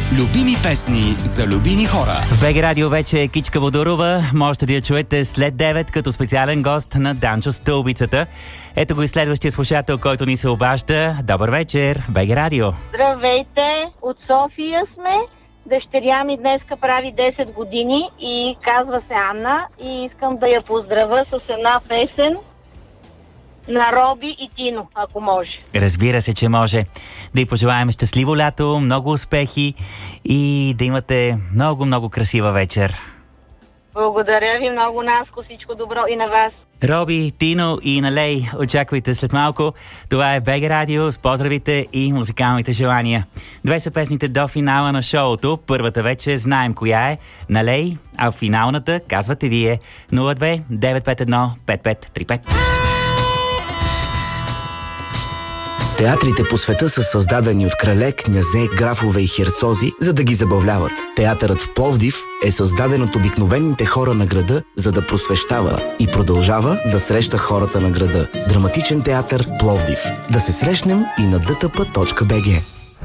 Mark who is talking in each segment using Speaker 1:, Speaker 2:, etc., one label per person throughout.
Speaker 1: Любими песни за любими хора.
Speaker 2: В БГ Радио вече е Кичка Бодурова. Можете да я чуете след 9 като специален гост на Данчо Стълбицата. Ето го и следващия слушател, който ни се обажда. Добър вечер, БГ Радио.
Speaker 3: Здравейте, от София сме. Дъщеря ми днеска прави 10 години и казва се Анна и искам да я поздравя с една песен на Роби и Тино, ако може.
Speaker 2: Разбира се, че може. Да й пожелаем щастливо лято, много успехи и да имате много красива вечер.
Speaker 3: Благодаря ви много, Наско, всичко добро и на вас.
Speaker 2: Роби, Тино и Налей, очаквайте след малко. Това е БГ Радио с поздравите и музикалните желания. Две са песните до финала на шоуто. Първата вече знаем коя е, Налей, а финалната казвате вие. 02 951 5535.
Speaker 4: Театрите по света са създадени от крале, князе, графове и херцози, за да ги забавляват. Театърът в Пловдив е създаден от обикновените хора на града, за да просвещава и продължава да среща хората на града. Драматичен театър Пловдив. Да се срещнем и на dtp.bg.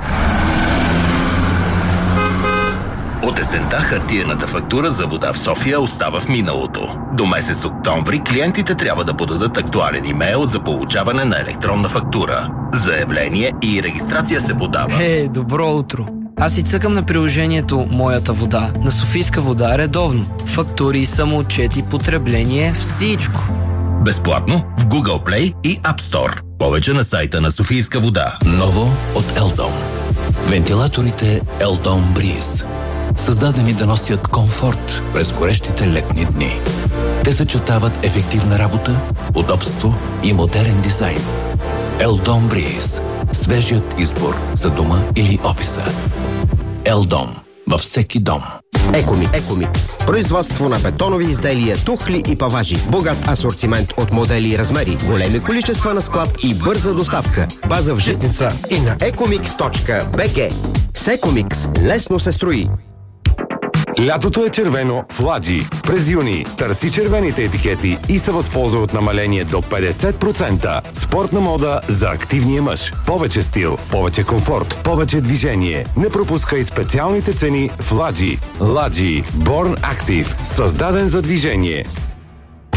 Speaker 5: От есента хартиената фактура за вода в София остава в миналото. До месец октомври клиентите трябва да подадат актуален имейл за получаване на електронна фактура. Заявление и регистрация се подава.
Speaker 6: Добро утро! Аз си цъкам на приложението Моята вода на Софийска вода редовно. Фактури, самоотчети, потребление, всичко.
Speaker 5: Безплатно в Google Play и App Store. Повече на сайта на Софийска вода.
Speaker 1: Ново от Елдом. Вентилаторите Елдом Бриз. Създадени да носят комфорт през горещите летни дни. Те съчетават ефективна работа, удобство и модерен дизайн. Елдом Бриз. Свежият избор за дома или офиса. Елдом. Във всеки дом.
Speaker 7: Екомикс. Производство на бетонови изделия, тухли и паважи. Богат асортимент от модели и размери. Големи количества на склад и бърза доставка. База в Житница и на ecomix.bg. С Екомикс лесно се строи.
Speaker 8: Лятото е червено в Ладжи. През юни търси червените етикети и се възползва от намаление до 50%. Спортна мода за активния мъж. Повече стил, повече комфорт, повече движение. Не пропускай специалните цени в Ладжи. Ладжи. Born Active. Създаден за движение.